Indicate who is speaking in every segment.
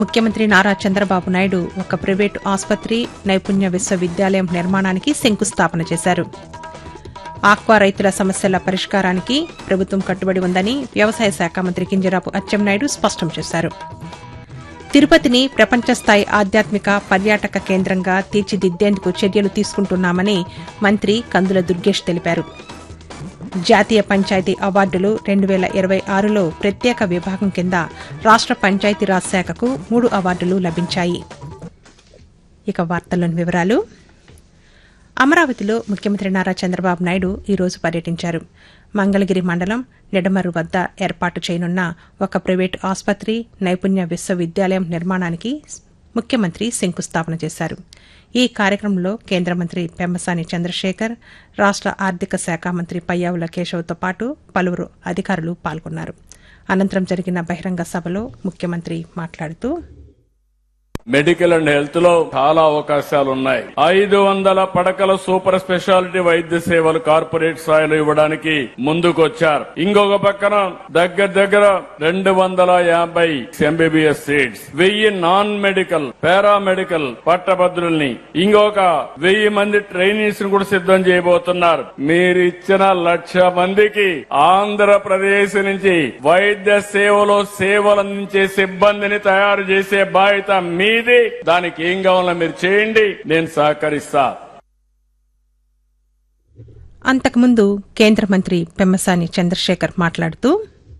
Speaker 1: ముఖ్యమంత్రి నారా చంద్రబాబు నాయుడు ఒక ప్రైవేటు ఆసుపత్రి, నైపుణ్య విశ్వవిద్యాలయం నిర్మాణానికి శంకుస్థాపన చేశారు. ఆక్వా రైతుల సమస్యల పరిష్కారానికి ప్రభుత్వం కట్టుబడి ఉందని వ్యవసాయ శాఖ మంత్రి కింజరాపు అచ్చెన్నాయుడు స్పష్టం చేశారు. తిరుపతిని ప్రపంచస్థాయి ఆధ్యాత్మిక పర్యాటక కేంద్రంగా తీర్చిదిద్దేందుకు చర్యలు తీసుకుంటున్నామని మంత్రి కందుల దుర్గేష్ తెలిపారు. జాతీయ పంచాయతీ అవార్డులు 2026లో ప్రత్యేక విభాగం కింద రాష్ట పంచాయతీరాజ్ శాఖకు 3 అవార్డులు లభించాయి. ఇక వార్తల్లోని వివరాలు. అమరావతిలో ముఖ్యమంత్రి నారా చంద్రబాబు నాయుడు ఈరోజు పర్యటించారు. మంగళగిరి మండలం నిడమర్రు వద్ద ఏర్పాటు చేయనున్న ఒక ప్రైవేటు ఆసుపత్రి, నైపుణ్య విశ్వవిద్యాలయం నిర్మాణానికి ముఖ్యమంత్రి శంకుస్థాపన చేశారు. ఈ కార్యక్రమంలో కేంద్ర మంత్రి పెమ్మసాని చంద్రశేఖర్, రాష్ట ఆర్థిక శాఖ మంత్రి పయ్యావుల కేశవ్తో పాటు పలువురు అధికారులు పాల్గొన్నారు. అనంతరం జరిగిన బహిరంగ సభలో ముఖ్యమంత్రి మాట్లాడుతూ
Speaker 2: మెడికల్ అండ్ హెల్త్ లో చాలా అవకాశాలు ఉన్నాయి. 500 పడకల సూపర్ స్పెషాలిటీ వైద్య సేవలు కార్పొరేట్ స్థాయిలో ఇవ్వడానికి ముందుకొచ్చారు. ఇంకొక పక్కన దగ్గర 250 MBBS seats, 1000 non medical paramedical పట్టభద్రుల్ని, ఇంకొక 1000 మంది ట్రైనీస్ ను కూడా సిద్ధం చేయబోతున్నారు. మీరిచ్చిన 1,00,000 మందికి ఆంధ్రప్రదేశ్ నుంచి వైద్య సేవలో సేవలందించే సిబ్బందిని తయారు చేసే బాధ్యత మీది. దానికి ఏం కావాలో మీరు చేయండి, నేను సహకరిస్తా.
Speaker 1: అంతకుముందు కేంద్ర మంత్రి పెమ్మసాని చంద్రశేఖర్ మాట్లాడుతూ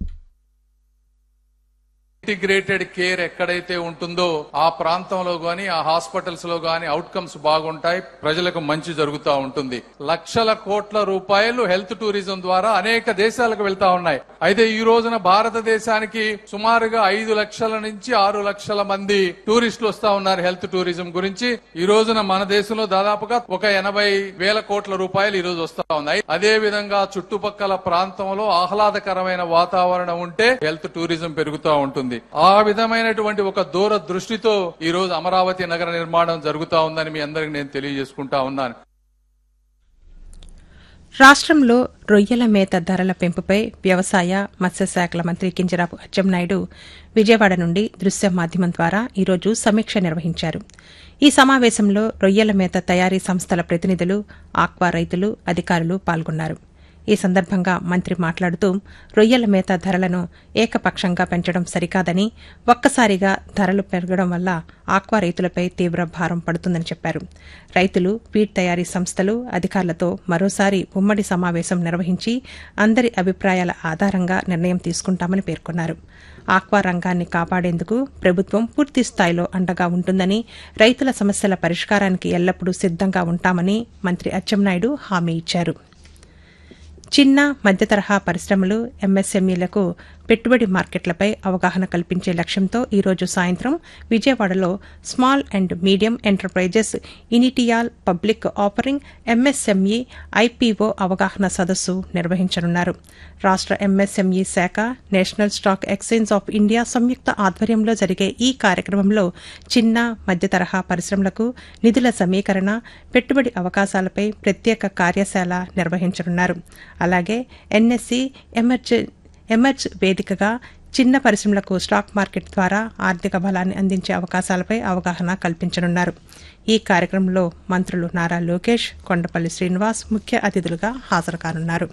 Speaker 3: ఇంటిగ్రేటెడ్ కేర్ ఎక్కడైతే ఉంటుందో ఆ ప్రాంతంలో గాని, ఆ హాస్పిటల్స్ లో గాని అవుట్కమ్స్ బాగుంటాయి, ప్రజలకు మంచి జరుగుతూ ఉంటుంది. లక్షల కోట్ల రూపాయలు హెల్త్ టూరిజం ద్వారా అనేక దేశాలకు వెళ్తా ఉన్నాయి. అయితే ఈ రోజున భారతదేశానికి సుమారుగా 5 లక్షల నుంచి 6 లక్షల మంది టూరిస్టులు వస్తా ఉన్నారు హెల్త్ టూరిజం గురించి. ఈ రోజున మన దేశంలో దాదాపుగా ఒక 80,000 కోట్ల రూపాయలు ఈ రోజు వస్తా ఉన్నాయి. అదే విధంగా చుట్టుపక్కల ప్రాంతంలో ఆహ్లాదకరమైన వాతావరణం ఉంటే హెల్త్ టూరిజం పెరుగుతూ ఉంటుంది. ఆ విధమైనటువంటి ఒక దూర దృష్టితో ఈ రోజు అమరావతి నగర నిర్మాణం జరుగుతా ఉందని మీ అందరికి నేను తెలియజేసుకుంటా ఉన్నాను.
Speaker 1: రాష్ట్రంలో రొయ్యల మేత ధరల పెంపుపై వ్యవసాయ, మత్స్యశాఖల మంత్రి కింజరాపు అచ్చెన్నాయుడు విజయవాడ నుండి దృశ్య మాధ్యమం ద్వారా ఈరోజు సమీక్ష నిర్వహించారు. ఈ సమావేశంలో రొయ్యల మేత తయారీ సంస్థల ప్రతినిధులు, ఆక్వా రైతులు, అధికారులు పాల్గొన్నారు. ఈ సందర్భంగా మంత్రి మాట్లాడుతూ రొయ్యల మేత ధరలను ఏకపక్షంగా పెంచడం సరికాదని, ఒక్కసారిగా ధరలు పెరగడం వల్ల ఆక్వా రైతులపై తీవ్ర భారం పడుతుందని చెప్పారు. రైతులు, ఫీడ్ తయారీ సంస్థలు, అధికారులతో మరోసారి ఉమ్మడి సమావేశం నిర్వహించి అందరి అభిప్రాయాల ఆధారంగా నిర్ణయం తీసుకుంటామని పేర్కొన్నారు. ఆక్వా రంగాన్ని కాపాడేందుకు ప్రభుత్వం పూర్తి స్థాయిలో అండగా ఉంటుందని, రైతుల సమస్యల పరిష్కారానికి ఎల్లప్పుడూ సిద్దంగా ఉంటామని మంత్రి అచ్చెన్నాయుడు హామీ ఇచ్చారు. చిన్న, మధ్య తరహా పరిశ్రమలు, ఎంఎస్ఎంఈలకు పెట్టుబడి మార్కెట్లపై అవగాహన కల్పించే లక్ష్యంతో ఈరోజు సాయంత్రం విజయవాడలో small and medium enterprises initial public offering MSME IPO అవగాహన సదస్సు నిర్వహించనున్నారు. రాష్ట ఎంఎస్ఎంఈ శాఖ, national stock exchange of India సంయుక్త ఆధ్వర్యంలో జరిగే ఈ కార్యక్రమంలో చిన్న, మధ్య తరహా పరిశ్రమలకు నిధుల సమీకరణ, పెట్టుబడి అవకాశాలపై ప్రత్యేక కార్యశాల నిర్వహించనున్నారు. అలాగే ఎన్ఎస్సీ ఎమర్జ్ వేదికగా చిన్న పరిశ్రమలకు స్టాక్ మార్కెట్ ద్వారా ఆర్థిక బలాన్ని అందించే అవకాశాలపై అవగాహన కల్పించనున్నారు. ఈ కార్యక్రమంలో మంత్రులు నారా లోకేష్, కొండపల్లి శ్రీనివాస్ ముఖ్య అతిథులుగా హాజరుకానున్నారు.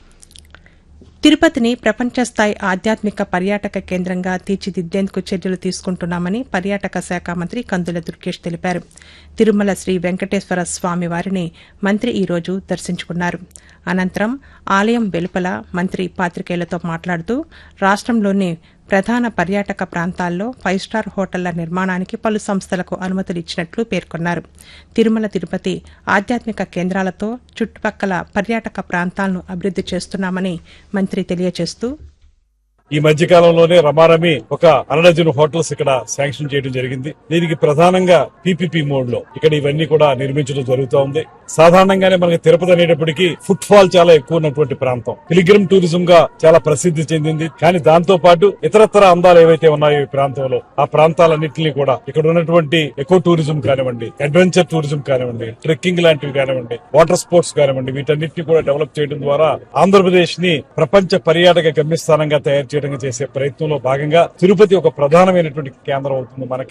Speaker 1: తిరుపతిని ప్రపంచస్థాయి ఆధ్యాత్మిక పర్యాటక కేంద్రంగా తీర్చిదిద్దేందుకు చర్యలు తీసుకుంటున్నామని పర్యాటక శాఖ మంత్రి కందుల దుర్గేష్ తెలిపారు. తిరుమల శ్రీ వెంకటేశ్వర స్వామి వారిని మంత్రి ఈరోజు దర్శించుకున్నారు. అనంతరం ఆలయం వెలుపల మంత్రి పాతికేయులతో మాట్లాడుతూ రాష్ట్రంలోని ప్రధాన పర్యాటక ప్రాంతాల్లో 5 స్టార్ హోటళ్ల నిర్మాణానికి పలు సంస్థలకు అనుమతులు ఇచ్చినట్లు పేర్కొన్నారు. తిరుమల, తిరుపతి ఆధ్యాత్మిక కేంద్రాలతో చుట్టుపక్కల పర్యాటక ప్రాంతాలను అభివృద్ది చేస్తున్నామని మంత్రి తెలియజేస్తూ
Speaker 4: ఈ మధ్య కాలంలోనే రమారమి ఒక 100 హోటల్స్ ఇక్కడ శాంక్షన్ చేయడం జరిగింది. దీనికి ప్రధానంగా పీపీపీ మోడ్ లో ఇక్కడ ఇవన్నీ కూడా నిర్మించడం జరుగుతూ ఉంది. సాధారణంగానే మనకి తిరుపతి అనేటప్పటికీ ఫుట్ ఫాల్ చాలా ఎక్కువ ఉన్నటువంటి ప్రాంతం, పిలిగ్రిమ్ టూరిజం గా చాలా ప్రసిద్ధి చెందింది. కానీ దాంతో పాటు ఇతరత్ర అందాలు ఏవైతే ఉన్నాయో ఈ ప్రాంతంలో, ఆ ప్రాంతాలన్నింటినీ కూడా ఇక్కడ ఉన్నటువంటి ఎకో టూరిజం కానివ్వండి, అడ్వెంచర్ టూరిజం కానివ్వండి, ట్రెక్కింగ్ లాంటివి కానివ్వండి, వాటర్ స్పోర్ట్స్ కానివ్వండి, వీటన్నిటిని కూడా డెవలప్ చేయడం ద్వారా ఆంధ్రప్రదేశ్ ని ప్రపంచ పర్యాటక గమ్యస్థానంగా తయారు చేయడం చేసే ప్రయత్నంలో భాగంగా తిరుపతి ఒక ప్రధానమైనటువంటి కేంద్రం అవుతుంది మనకి.